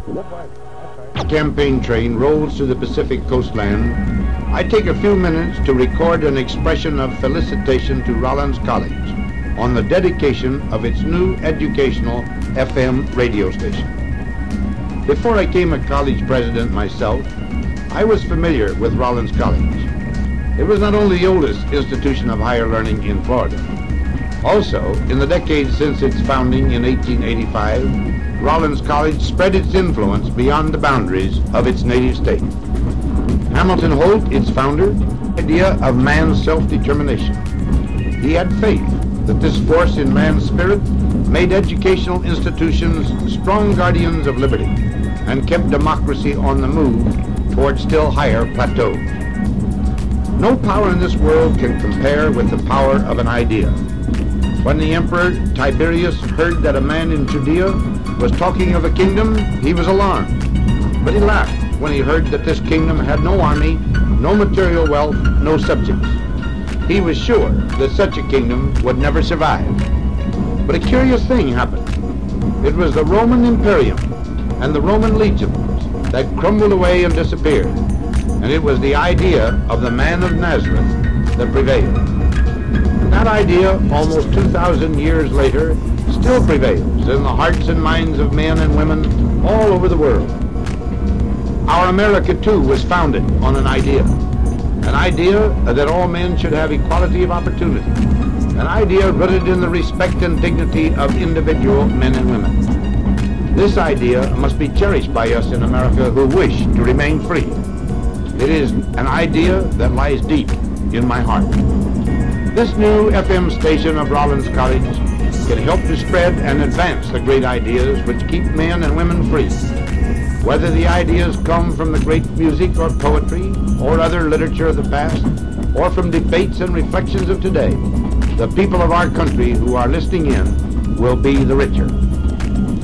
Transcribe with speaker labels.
Speaker 1: Campaign train rolls to the Pacific coastland, I take a few minutes to record an expression of felicitation to Rollins College on the dedication of its new educational FM radio station. Before I became a college president myself, I was familiar with Rollins College. It was not only the oldest institution of higher learning in Florida. Also, in the decades since its founding in 1885, Rollins College spread its influence beyond the boundaries of its native state. Hamilton Holt, its founder, the idea of man's self-determination. He had faith that this force in man's spirit made educational institutions strong guardians of liberty and kept democracy on the move toward still higher plateaus. No power in this world can compare with the power of an idea. When the Emperor Tiberius heard that a man in Judea was talking of a kingdom, he was alarmed. But he laughed when he heard that this kingdom had no army, no material wealth, no subjects. He was sure that such a kingdom would never survive. But a curious thing happened. It was the Roman Imperium and the Roman legions that crumbled away and disappeared. And it was the idea of the man of Nazareth that prevailed. That idea, almost 2,000 years later, still prevails in the hearts and minds of men and women all over the world. Our America, too, was founded on an idea that all men should have equality of opportunity, an idea rooted in the respect and dignity of individual men and women. This idea must be cherished by us in America who wish to remain free. It is an idea that lies deep in my heart. This new FM station of Rollins College can help to spread and advance the great ideas which keep men and women free. Whether the ideas come from the great music or poetry or other literature of the past, or from debates and reflections of today, the people of our country who are listening in will be the richer.